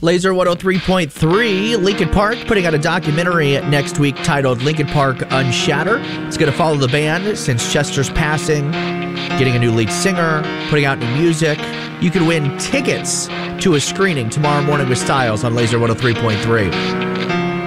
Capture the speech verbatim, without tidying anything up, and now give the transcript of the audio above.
Laser one oh three point three, Linkin Park putting out a documentary next week titled Linkin Park Unshattered. It's going to follow the band since Chester's passing, getting a new lead singer, putting out new music. You can win tickets to a screening tomorrow morning with Styles on Laser one oh three point three.